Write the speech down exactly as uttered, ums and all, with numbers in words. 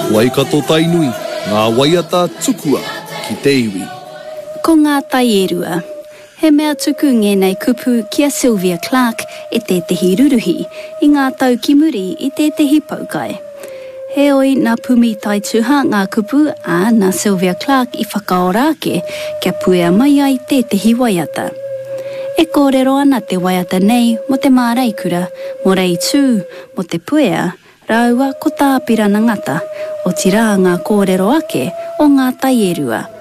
Waikato tainui, ngā waiata tukua ki te iwi. Ko ngā tai e rua. He mea tuku ngenei kupu kia Sylvia Clark e tētahi ruruhi i ngā tau ki muri i tētahi paukai. He oi nā pumi tai tuha ngā kupu a nā Sylvia Clark i whakaorake kia puea mai ai tētahi waiata. E kōrero ana te waiata nei mo te māreikura, mo rei tū, mo te puea, raua ko tā pirana ngata, o tira ngā kōrero ake o ngā tai e rua.